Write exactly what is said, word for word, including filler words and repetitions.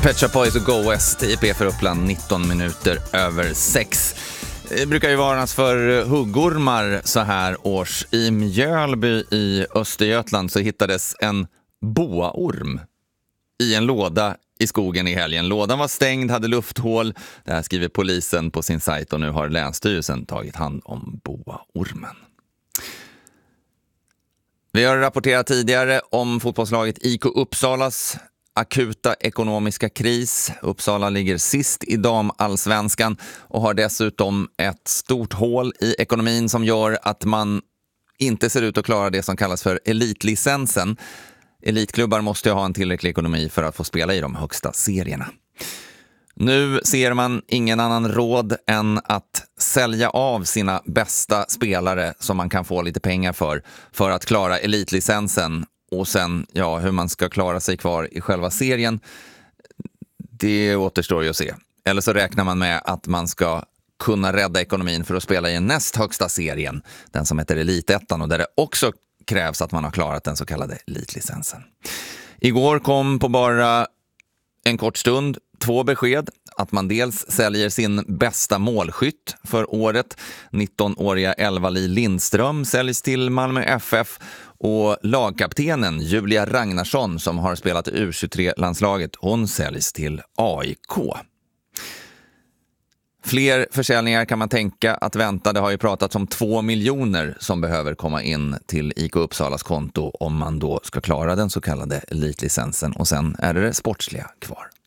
Pet Shop Boys och Go West i P för Uppland nitton minuter över sex. Det brukar ju varnas för huggormar så här års. I Mjölby i Östergötland så hittades en boaorm i en låda i skogen i helgen. Lådan var stängd, hade lufthål. Det här skriver polisen på sin sajt och nu har Länsstyrelsen tagit hand om boaormen. Vi har rapporterat tidigare om fotbollslaget I K Uppsalas akuta ekonomiska kris. Uppsala ligger sist i damallsvenskan och har dessutom ett stort hål i ekonomin som gör att man inte ser ut att klara det som kallas för elitlicensen. Elitklubbar måste ha en tillräcklig ekonomi för att få spela i de högsta serierna. Nu ser man ingen annan råd än att sälja av sina bästa spelare som man kan få lite pengar för, för att klara elitlicensen. Och sen, ja, hur man ska klara sig kvar i själva serien, det återstår ju att se. Eller så räknar man med att man ska kunna rädda ekonomin för att spela i den näst högsta serien, den som heter Elitettan, och där det också krävs att man har klarat den så kallade elitlicensen. Igår kom på bara en kort stund två besked. Att man dels säljer sin bästa målskytt för året. nittonåriga Elva-Li Lindström säljs till Malmö F F och lagkaptenen Julia Ragnarsson som har spelat i U tjugotre-landslaget, hon säljs till A I K. Fler försäljningar kan man tänka att vänta. Det har ju pratats om två miljoner som behöver komma in till I K Uppsalas konto om man då ska klara den så kallade elitlicensen, och sen är det det sportsliga kvar.